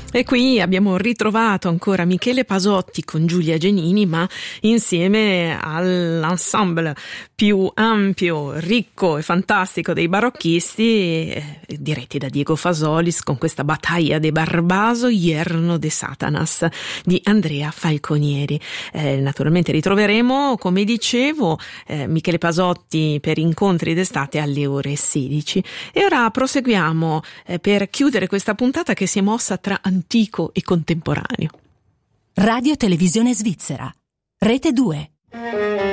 E qui abbiamo ritrovato ancora Michele Pasotti con Giulia Genini, ma insieme all'ensemble più ampio, ricco e fantastico dei barocchisti, diretti da Diego Fasolis, con questa Battaglia de Barbaso, Yerno de Satanas di Andrea Falconieri. Naturalmente ritroveremo, come dicevo, Michele Pasotti per incontri d'estate alle ore 16. E ora proseguiamo per chiudere questa puntata che si è mossa tra antico e contemporaneo. Radio Televisione Svizzera, Rete 2.